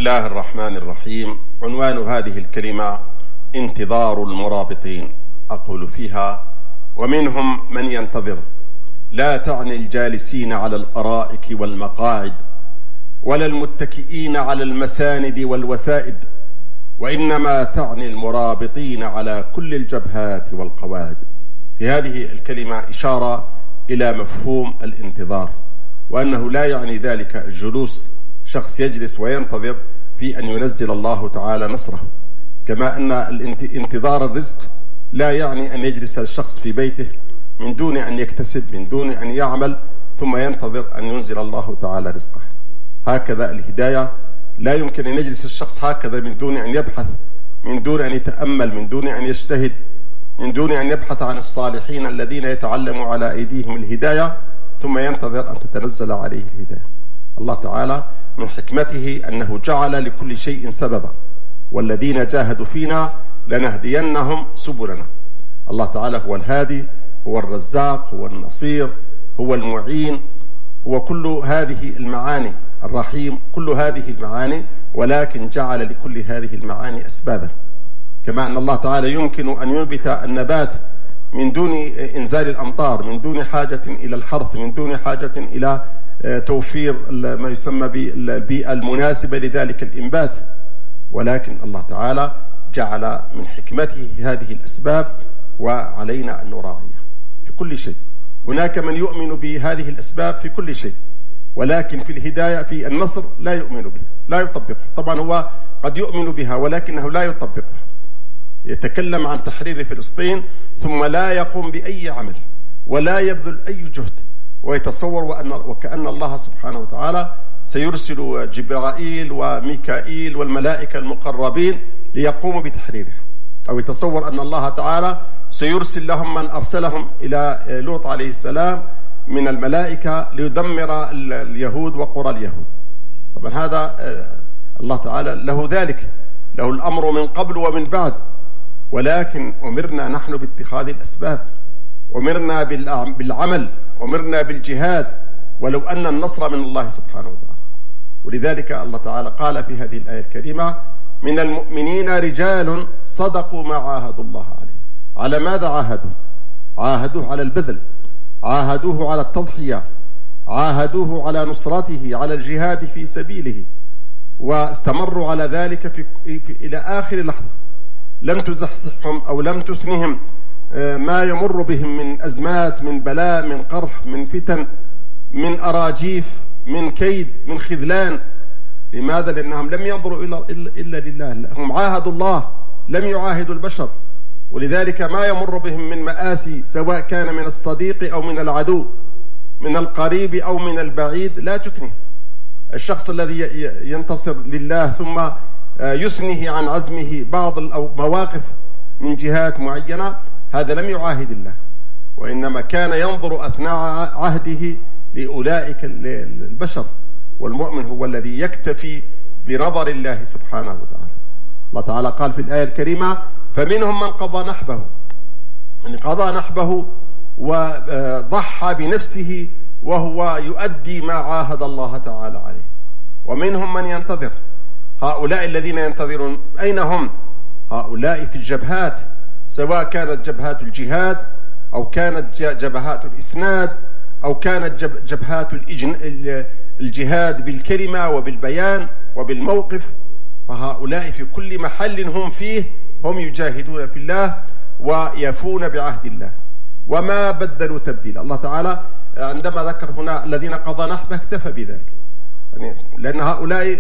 الله الرحمن الرحيم. عنوان هذه الكلمة انتظار المرابطين. أقول فيها: ومنهم من ينتظر، لا تعني الجالسين على الأرائك والمقاعد، ولا المتكئين على المساند والوسائد، وإنما تعني المرابطين على كل الجبهات والقواعد. في هذه الكلمة إشارة إلى مفهوم الانتظار، وأنه لا يعني ذلك الجلوس، شخص يجلس وينتظر في أن ينزل الله تعالى نصره، كما أن انتظار الرزق لا يعني أن يجلس الشخص في بيته من دون أن يكتسب، من دون أن يعمل، ثم ينتظر أن ينزل الله تعالى رزقه. هكذا الهداية لا يمكن أن يجلس الشخص هكذا من دون أن يبحث، من دون أن يتأمل، من دون أن يجتهد، من دون أن يبحث عن الصالحين الذين يتعلموا على أيديهم الهداية، ثم ينتظر أن تتنزل عليه الهداية. الله تعالى من حكمته أنه جعل لكل شيء سببا، والذين جاهدوا فينا لنهدينهم سبلنا. الله تعالى هو الهادي، هو الرزاق، هو النصير، هو المعين، هو كل هذه المعاني، الرحيم، كل هذه المعاني، ولكن جعل لكل هذه المعاني أسبابا. كما أن الله تعالى يمكن أن ينبت النبات من دون إنزال الأمطار، من دون حاجة إلى الحرث، من دون حاجة إلى توفير ما يسمى بالبيئة المناسبة لذلك الإنبات، ولكن الله تعالى جعل من حكمته هذه الأسباب، وعلينا أن نراعيها في كل شيء. هناك من يؤمن بهذه الأسباب في كل شيء، ولكن في الهداية، في النصر، لا يؤمن بها، لا يطبقها. طبعا هو قد يؤمن بها ولكنه لا يطبقها، يتكلم عن تحرير فلسطين ثم لا يقوم بأي عمل ولا يبذل أي جهد، ويتصور وكأن الله سبحانه وتعالى سيرسل جبرائيل وميكائيل والملائكة المقربين ليقوموا بتحريرها، أو يتصور أن الله تعالى سيرسل لهم من أرسلهم إلى لوط عليه السلام من الملائكة ليدمر اليهود وقرى اليهود. طبعا هذا الله تعالى له ذلك، له الأمر من قبل ومن بعد، ولكن أمرنا نحن باتخاذ الأسباب، أمرنا بالعمل، أمرنا بالجهاد، ولو أن النصر من الله سبحانه وتعالى. ولذلك الله تعالى قال في هذه الآية الكريمة: من المؤمنين رجال صدقوا ما عاهدوا الله عليه. على ماذا عاهدوا؟ عاهدوه على البذل، عاهدوه على التضحية، عاهدوه على نصرته، على الجهاد في سبيله، واستمروا على ذلك إلى آخر لحظة. لم تزحزحهم أو لم تثنهم ما يمر بهم من أزمات، من بلاء، من قرح، من فتن، من أراجيف، من كيد، من خذلان. لماذا؟ لأنهم لم ينظروا إلا لله، هم عاهدوا الله، لم يعاهدوا البشر. ولذلك ما يمر بهم من مآسي، سواء كان من الصديق أو من العدو، من القريب أو من البعيد، لا تثنيه. الشخص الذي ينتصر لله ثم يثنيه عن عزمه بعض المواقف من جهات معينة، هذا لم يعاهد الله، وإنما كان ينظر أثناء عهده لأولئك البشر. والمؤمن هو الذي يكتفي بنظر الله سبحانه وتعالى. الله تعالى قال في الآية الكريمة: فمنهم من قضى نحبه، يعني قضى نحبه وضحى بنفسه وهو يؤدي ما عاهد الله تعالى عليه. ومنهم من ينتظر. هؤلاء الذين ينتظرون أين هم؟ هؤلاء في الجبهات، سواء كانت جبهات الجهاد، أو كانت جبهات الإسناد، أو كانت جبهات الجهاد بالكلمة وبالبيان وبالموقف. فهؤلاء في كل محل هم فيه هم يجاهدون في الله ويفون بعهد الله، وما بدلوا تبديلا. الله تعالى عندما ذكر هنا الذين قضى نحبه اكتفى بذلك، يعني لأن هؤلاء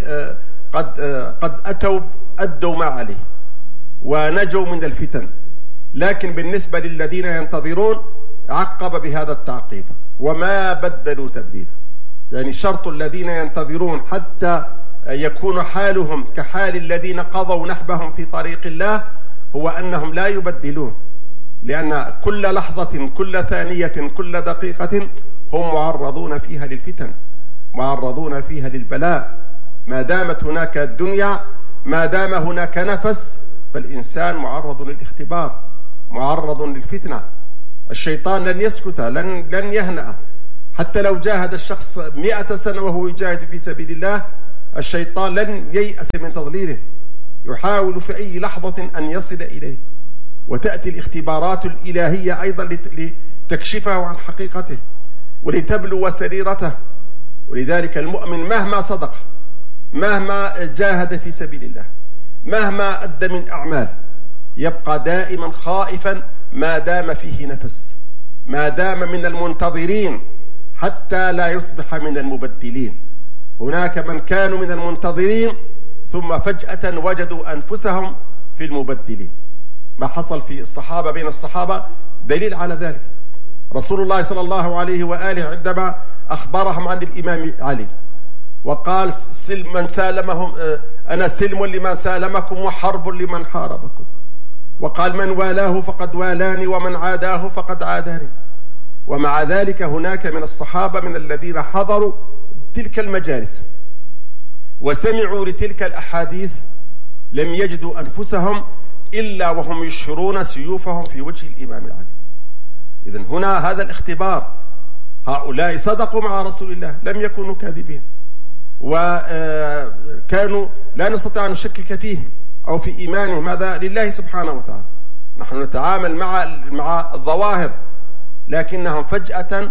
قد أدوا ما عليه ونجوا من الفتن. لكن بالنسبة للذين ينتظرون عقب بهذا التعقيب: وما بدلوا تبديلا. يعني شرط الذين ينتظرون حتى يكون حالهم كحال الذين قضوا نحبهم في طريق الله هو أنهم لا يبدلون، لأن كل لحظة، كل ثانية، كل دقيقة هم معرضون فيها للفتن، معرضون فيها للبلاء. ما دامت هناك الدنيا، ما دام هناك نفس، فالإنسان معرض للاختبار، معرض للفتنة. الشيطان لن يسكت، لن يهنأ، حتى لو جاهد الشخص 100 سنة وهو يجاهد في سبيل الله، الشيطان لن ييأس من تضليله، يحاول في أي لحظة أن يصل إليه، وتأتي الاختبارات الإلهية أيضا لتكشفه عن حقيقته ولتبلو سريرته. ولذلك المؤمن مهما صدق، مهما جاهد في سبيل الله، مهما أدى من أعمال، يبقى دائما خائفا ما دام فيه نفس، ما دام من المنتظرين حتى لا يصبح من المبدلين. هناك من كانوا من المنتظرين ثم فجأة وجدوا أنفسهم في المبدلين. ما حصل في الصحابة بين الصحابة دليل على ذلك. رسول الله صلى الله عليه وآله عندما أخبرهم عن الإمام علي وقال من سالمهم أنا سلم لمن سالمكم وحرب لمن حاربكم، وقال من والاه فقد والاني ومن عاداه فقد عاداني. ومع ذلك هناك من الصحابة من الذين حضروا تلك المجالس وسمعوا لتلك الأحاديث لم يجدوا أنفسهم إلا وهم يشهرون سيوفهم في وجه الإمام علي. إذن هنا هذا الاختبار، هؤلاء صدقوا مع رسول الله، لم يكونوا كاذبين، وكانوا لا نستطيع أن نشكك فيهم أو في إيمانهم، هذا لله سبحانه وتعالى. نحن نتعامل مع الظواهر، لكنهم فجأة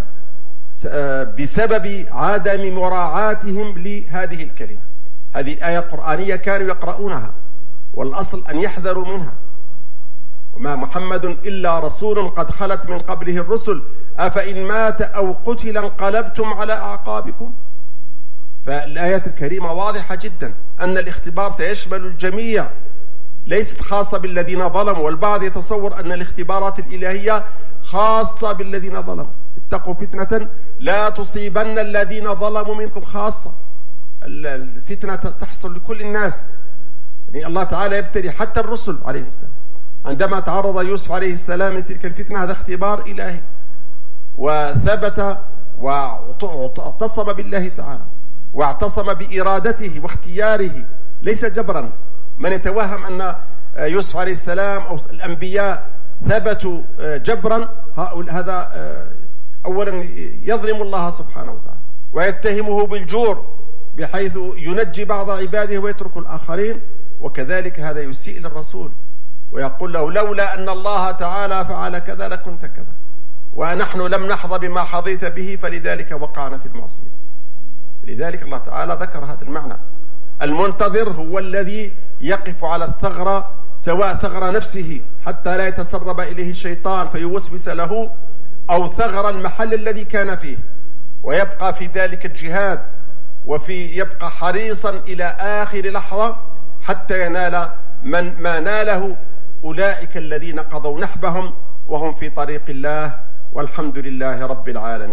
بسبب عدم مراعاتهم لهذه الكلمة، هذه آية قرآنية كانوا يقرؤونها والأصل أن يحذروا منها. وما محمد إلا رسول قد خلت من قبله الرسل أفإن مات أو قتل انقلبتم على أعقابكم. فالآيات الكريمة واضحة جدا أن الاختبار سيشمل الجميع، ليست خاصة بالذين ظلموا. والبعض يتصور أن الاختبارات الإلهية خاصة بالذين ظلموا. اتقوا فتنة لا تصيبن الذين ظلموا منكم خاصة. الفتنة تحصل لكل الناس، يعني الله تعالى يبتلي حتى الرسل عليهم السلام. عندما تعرض يوسف عليه السلام لتلك الفتنة هذا اختبار إلهي، وثبت واعتصم بالله تعالى، واعتصم بإرادته واختياره ليس جبرا. من يتوهم أن يوسف عليه السلام أو الأنبياء ثبتوا جبرا، هذا أولا يظلم الله سبحانه وتعالى ويتهمه بالجور بحيث ينجي بعض عباده ويترك الآخرين، وكذلك هذا يسيء للرسول ويقول له لولا أن الله تعالى فعل كذا لكنت كذا، ونحن لم نحظى بما حظيت به فلذلك وقعنا في المعصية. لذلك الله تعالى ذكر هذا المعنى. المنتظر هو الذي يقف على الثغرة، سواء ثغر نفسه حتى لا يتسرب إليه الشيطان فيوسوس له، أو ثغر المحل الذي كان فيه، ويبقى في ذلك الجهاد يبقى حريصا إلى آخر لحظة حتى ينال ما ناله أولئك الذين قضوا نحبهم وهم في طريق الله، والحمد لله رب العالمين.